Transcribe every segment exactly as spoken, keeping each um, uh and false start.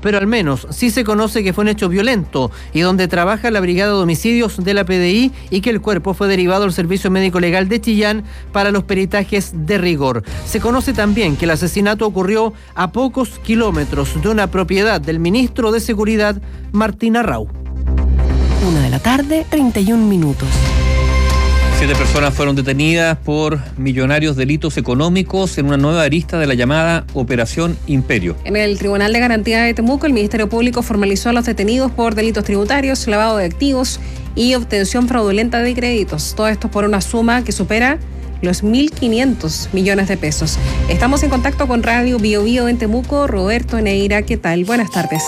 pero al menos sí se conoce que fue un hecho violento y donde trabaja la Brigada de Homicidios de la P D I y que el cuerpo fue derivado al Servicio Médico Legal de Chillán para los peritajes de rigor. Se conoce también que el asesinato ocurrió a pocos kilómetros de una propiedad del ministro de Seguridad, Martín Arrau. Una de la tarde, treinta y un minutos. Siete personas fueron detenidas por millonarios delitos económicos en una nueva arista de la llamada Operación Imperio. En el Tribunal de Garantía de Temuco, el Ministerio Público formalizó a los detenidos por delitos tributarios, lavado de activos y obtención fraudulenta de créditos. Todo esto por una suma que supera los mil quinientos millones de pesos. Estamos en contacto con Radio Bio Bio en Temuco. Roberto Neira, ¿qué tal? Buenas tardes.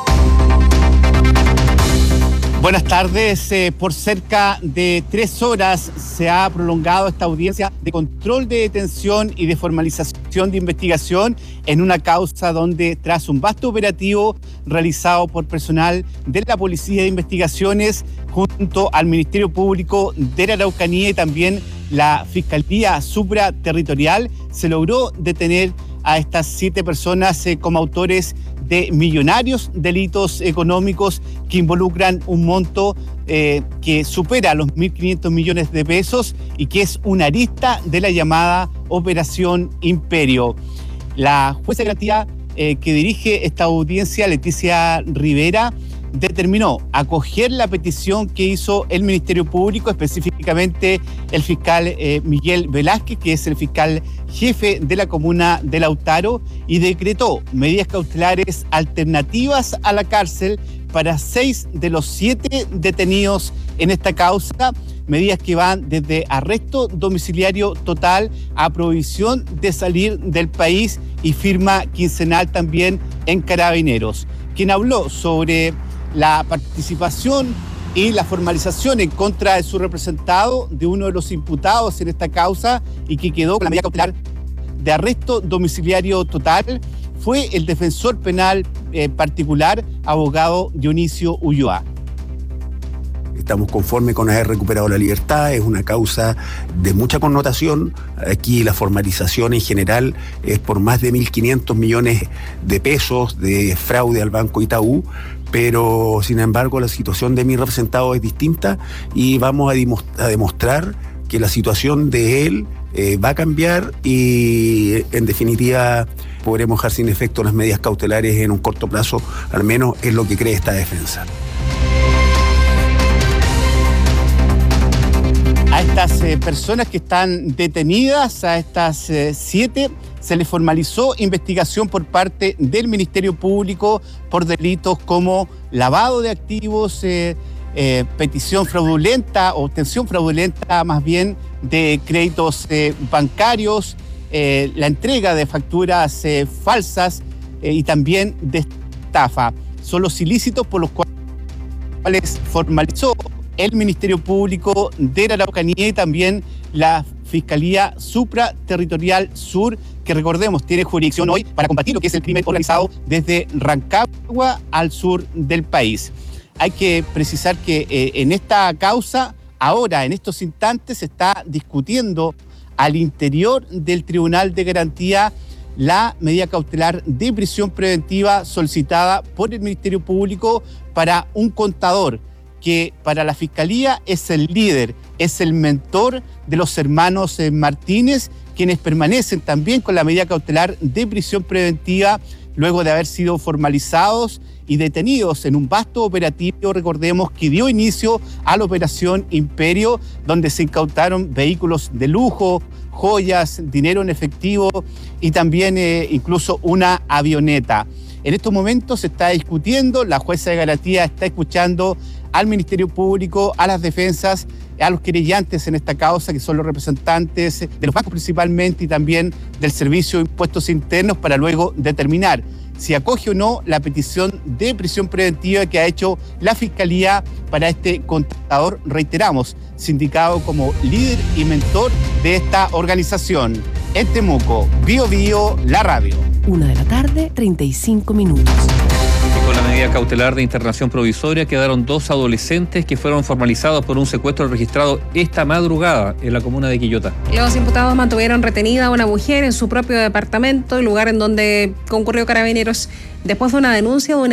Buenas tardes. Eh, por cerca de tres horas se ha prolongado esta audiencia de control de detención y de formalización de investigación en una causa donde, tras un vasto operativo realizado por personal de la Policía de Investigaciones junto al Ministerio Público de la Araucanía y también la Fiscalía Supraterritorial, se logró detener a estas siete personas eh, como autores de millonarios delitos económicos que involucran un monto eh, que supera los mil quinientos millones de pesos y que es una arista de la llamada Operación Imperio. La jueza de garantía eh, que dirige esta audiencia, Leticia Rivera, determinó acoger la petición que hizo el Ministerio Público, específicamente el fiscal eh, Miguel Velázquez, que es el fiscal jefe de la comuna de Lautaro, y decretó medidas cautelares alternativas a la cárcel para seis de los siete detenidos en esta causa, medidas que van desde arresto domiciliario total a prohibición de salir del país y firma quincenal también en Carabineros. Quien habló sobre la participación y la formalización en contra de su representado, de uno de los imputados en esta causa y que quedó con la medida cautelar de arresto domiciliario total, fue el defensor penal eh, particular, abogado Dionisio Ulloa. Estamos conformes con haber recuperado la libertad, es una causa de mucha connotación. Aquí la formalización en general es por más de mil quinientos millones de pesos de fraude al Banco Itaú, pero sin embargo la situación de mi representado es distinta y vamos a demostrar que la situación de él eh, va a cambiar y en definitiva podremos dejar sin efecto las medidas cautelares en un corto plazo, al menos es lo que cree esta defensa. A estas eh, personas que están detenidas, a estas eh, siete, se les formalizó investigación por parte del Ministerio Público por delitos como lavado de activos, eh, eh, petición fraudulenta, obtención fraudulenta más bien de créditos eh, bancarios, eh, la entrega de facturas eh, falsas eh, y también de estafa. Son los ilícitos por los cuales formalizó el Ministerio Público de la Araucanía y también la Fiscalía Supraterritorial Sur, que recordemos tiene jurisdicción hoy para combatir lo que es el crimen organizado desde Rancagua al sur del país. Hay que precisar que eh, en esta causa, ahora en estos instantes, se está discutiendo al interior del Tribunal de Garantía la medida cautelar de prisión preventiva solicitada por el Ministerio Público para un contador que para la Fiscalía es el líder, es el mentor de los hermanos eh, Martínez, quienes permanecen también con la medida cautelar de prisión preventiva luego de haber sido formalizados y detenidos en un vasto operativo, recordemos, que dio inicio a la Operación Imperio, donde se incautaron vehículos de lujo, joyas, dinero en efectivo y también eh, incluso una avioneta. En estos momentos se está discutiendo, la jueza de garantía está escuchando al Ministerio Público, a las defensas, a los querellantes en esta causa, que son los representantes de los bancos principalmente y también del Servicio de Impuestos Internos, para luego determinar si acoge o no la petición de prisión preventiva que ha hecho la Fiscalía para este contador, reiteramos, sindicado como líder y mentor de esta organización. En Temuco, Bio Bio, la radio. Una de la tarde, treinta y cinco minutos. Con la medida cautelar de internación provisoria quedaron dos adolescentes que fueron formalizados por un secuestro registrado esta madrugada en la comuna de Quillota. Los imputados mantuvieron retenida a una mujer en su propio departamento, el lugar en donde concurrió Carabineros después de una denuncia de una